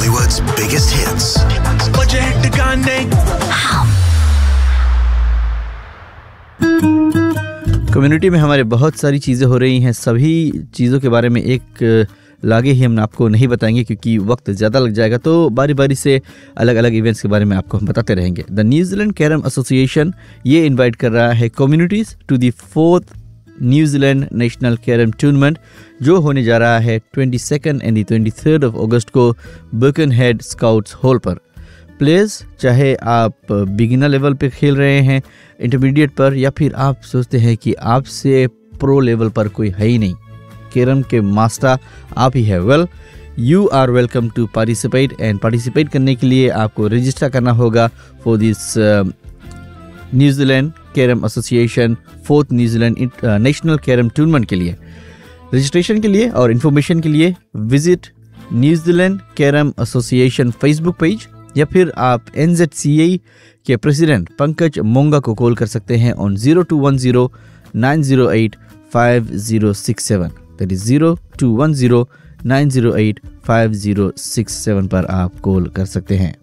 Bollywood's biggest hits. Community में हमारे बहुत सारी चीज़ें हो रही हैं। सभी चीज़ों के बारे में एक लागे ही हम आपको नहीं बताएंगे क्योंकि वक्त ज़्यादा लग जाएगा, तो बारी बारी से अलग अलग इवेंट्स के बारे में आपको हम बताते रहेंगे। द न्यूजीलैंड कैरम एसोसिएशन ये इनवाइट कर रहा है communities to the 4th New Zealand national carrom tournament, जो होने जा रहा है 22 एंड 23 अगस्त को बर्कनहेड स्काउट्स हॉल पर। प्लेयर्स, चाहे आप बिगिनर लेवल पे खेल रहे हैं, इंटरमीडिएट पर, या फिर आप सोचते हैं कि आपसे प्रो लेवल पर कोई है ही नहीं, कैरम के मास्टर आप ही है, well you are welcome to participate. And participate करने के लिए आपको रजिस्टर करना होगा for this New Zealand carrom association 4th New Zealand national carrom tournament के लिए। रजिस्ट्रेशन के लिए और इन्फॉर्मेशन के लिए visit New Zealand carrom association Facebook page, या फिर आप NZCA के प्रेसिडेंट पंकज मोंगा को कॉल कर सकते हैं ऑन 0210 908 5067। दैट इज 0210 908 5067 पर आप कॉल कर सकते हैं।